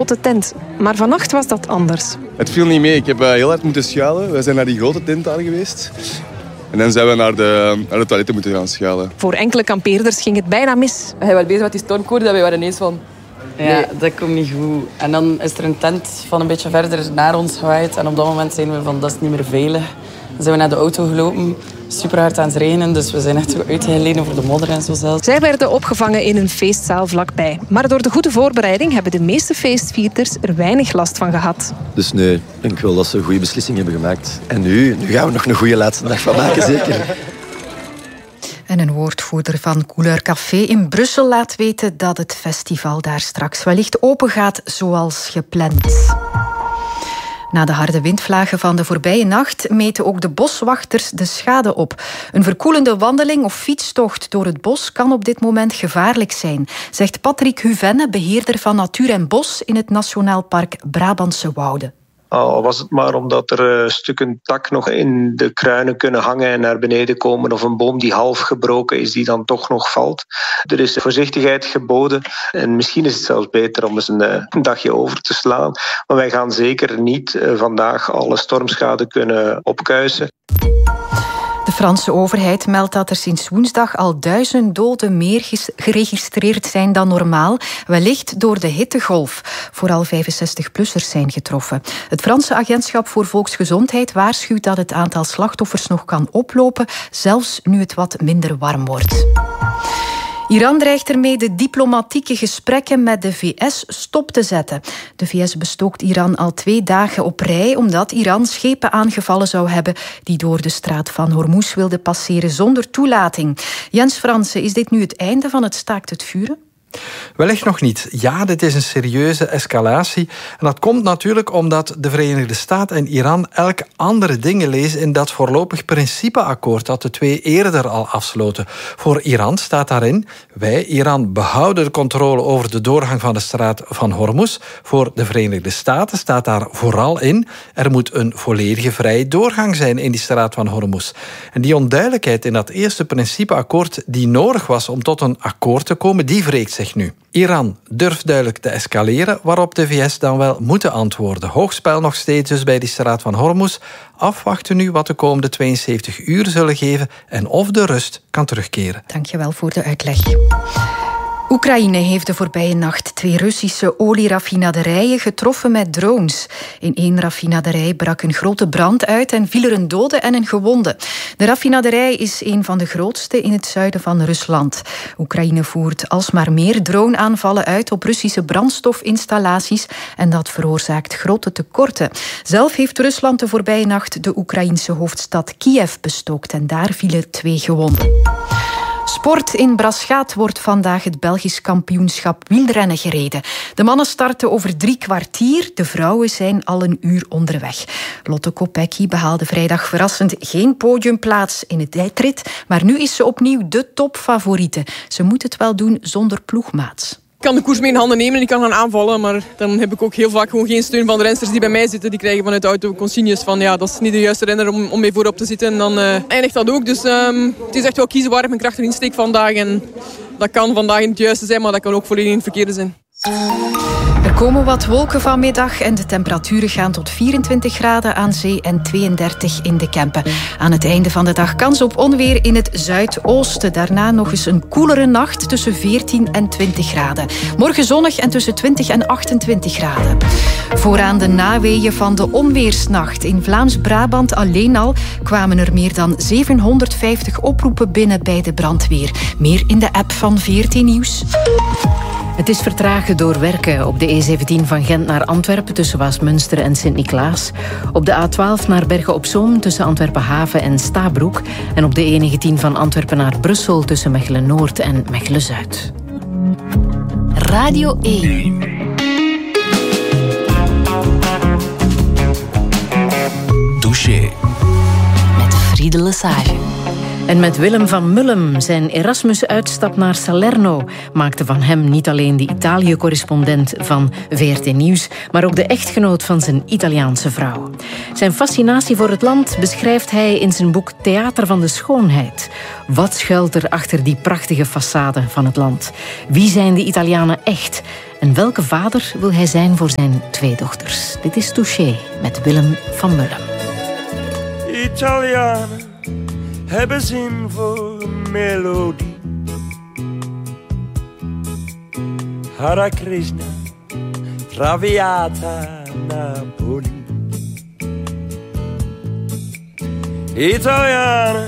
grote tent. Maar vannacht was dat anders. Het viel niet mee. Ik heb heel hard moeten schuilen. We zijn naar die grote tent daar geweest. En dan zijn we naar de toiletten moeten gaan schuilen. Voor enkele kampeerders ging het bijna mis. We waren bezig met die stormkoorden dat we waren ineens van... Ja, dat komt niet goed. En dan is er een tent van een beetje verder naar ons gewaaid. En op dat moment zijn we van, dat is niet meer veilig. Dan zijn we naar de auto gelopen. Super hard aan het regenen, dus we zijn echt zo uitgeleden voor de modder en zo zelfs. Zij werden opgevangen in een feestzaal vlakbij. Maar door de goede voorbereiding hebben de meeste feestvierders er weinig last van gehad. Dus nee, ik denk wel dat ze een goede beslissing hebben gemaakt. En nu gaan we nog een goede laatste dag van maken, zeker. En een woordvoerder van Couleur Café in Brussel laat weten dat het festival daar straks wellicht open gaat zoals gepland. Na de harde windvlagen van de voorbije nacht meten ook de boswachters de schade op. Een verkoelende wandeling of fietstocht door het bos kan op dit moment gevaarlijk zijn, zegt Patrick Huvenne, beheerder van Natuur en Bos in het Nationaal Park Brabantse Wouden. Al was het maar omdat er stukken tak nog in de kruinen kunnen hangen en naar beneden komen, of een boom die half gebroken is, die dan toch nog valt. Er is voorzichtigheid geboden en misschien is het zelfs beter om eens een dagje over te slaan. Maar wij gaan zeker niet vandaag alle stormschade kunnen opkuisen. De Franse overheid meldt dat er sinds woensdag al 1000 doden meer geregistreerd zijn dan normaal, wellicht door de hittegolf. Vooral 65-plussers zijn getroffen. Het Franse Agentschap voor Volksgezondheid waarschuwt dat het aantal slachtoffers nog kan oplopen, zelfs nu het wat minder warm wordt. Iran dreigt ermee de diplomatieke gesprekken met de VS stop te zetten. De VS bestookt Iran al 2 dagen op rij omdat Iran schepen aangevallen zou hebben die door de straat van Hormuz wilden passeren zonder toelating. Jens Fransen, is dit nu het einde van het staakt het vuren? Wellicht nog niet. Ja, dit is een serieuze escalatie. En dat komt natuurlijk omdat de Verenigde Staten en Iran elk andere dingen lezen in dat voorlopig principeakkoord dat de twee eerder al afsloten. Voor Iran staat daarin: wij, Iran, behouden de controle over de doorgang van de straat van Hormuz. Voor de Verenigde Staten staat daar vooral in: er moet een volledige vrije doorgang zijn in die straat van Hormuz. En die onduidelijkheid in dat eerste principeakkoord die nodig was om tot een akkoord te komen, die wreekt zich nu. Iran durft duidelijk te escaleren, waarop de VS dan wel moeten antwoorden. Hoogspel nog steeds dus bij die straat van Hormuz. Afwachten nu wat de komende 72 uur zullen geven en of de rust kan terugkeren. Dankjewel voor de uitleg. Oekraïne heeft de voorbije nacht 2 Russische olieraffinaderijen getroffen met drones. In 1 raffinaderij brak een grote brand uit en viel er een dode en een gewonde. De raffinaderij is een van de grootste in het zuiden van Rusland. Oekraïne voert alsmaar meer droneaanvallen uit op Russische brandstofinstallaties en dat veroorzaakt grote tekorten. Zelf heeft Rusland de voorbije nacht de Oekraïnse hoofdstad Kiev bestookt en daar vielen 2 gewonden. Sport in Braschaat wordt vandaag het Belgisch kampioenschap wielrennen gereden. De mannen starten over 3 kwartier. De vrouwen zijn al een uur onderweg. Lotte Kopecky behaalde vrijdag verrassend geen podiumplaats in het tijdrit, maar nu is ze opnieuw de topfavoriete. Ze moet het wel doen zonder ploegmaats. Ik kan de koers mee in handen nemen en ik kan gaan aanvallen, maar dan heb ik ook heel vaak gewoon geen steun van de rensters die bij mij zitten. Die krijgen vanuit de auto consignes van ja, dat is niet de juiste renner om mee voorop te zitten. En dan eindigt dat ook. Dus het is echt wel kiezen waar ik mijn krachten insteek vandaag. En dat kan vandaag in het juiste zijn, maar dat kan ook volledig in het verkeerde zijn. Er komen wat wolken vanmiddag en de temperaturen gaan tot 24 graden aan zee en 32 in de Kempen. Aan het einde van de dag kans op onweer in het zuidoosten. Daarna nog eens een koelere nacht tussen 14 en 20 graden. Morgen zonnig en tussen 20 en 28 graden. Vooraan de naweeën van de onweersnacht. In Vlaams-Brabant alleen al kwamen er meer dan 750 oproepen binnen bij de brandweer. Meer in de app van VRT Nieuws. Het is vertragen door werken op de E17 van Gent naar Antwerpen tussen Waasmunster en Sint-Niklaas. Op de A12 naar Bergen-op-Zoom tussen Antwerpen-Haven en Stabroek. En op de E19 van Antwerpen naar Brussel tussen Mechelen-Noord en Mechelen-Zuid. Radio 1. Douché. Met Friede Lesage. En met Willem van Mullem, zijn Erasmus-uitstap naar Salerno, maakte van hem niet alleen de Italië-correspondent van VRT Nieuws, maar ook de echtgenoot van zijn Italiaanse vrouw. Zijn fascinatie voor het land beschrijft hij in zijn boek Theater van de Schoonheid. Wat schuilt er achter die prachtige façade van het land? Wie zijn de Italianen echt? En welke vader wil hij zijn voor zijn 2 dochters? Dit is Touché met Willem van Mullen. Italianen hebben zin voor melodie. Hare Krishna, Traviata, Napoli. Italianen